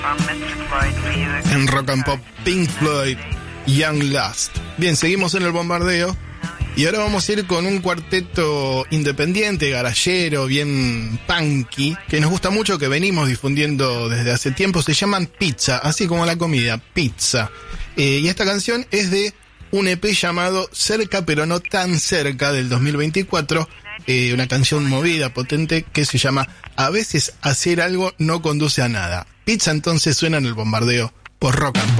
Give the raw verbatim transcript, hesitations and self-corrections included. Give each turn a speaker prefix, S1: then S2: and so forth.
S1: En Rock and Pop, Pink Floyd, Young Lust. Bien, seguimos en el bombardeo. Y ahora vamos a ir con un cuarteto independiente, garallero, bien punky, que nos gusta mucho, que venimos difundiendo desde hace tiempo. Se llaman Pizza, así como la comida, Pizza. Eh, y esta canción es de un E P llamado Cerca pero no tan cerca, del dos mil veinticuatro. Eh, una canción movida, potente, que se llama A veces hacer algo no conduce a nada. Pizza entonces suena en el bombardeo por Rock and Pop.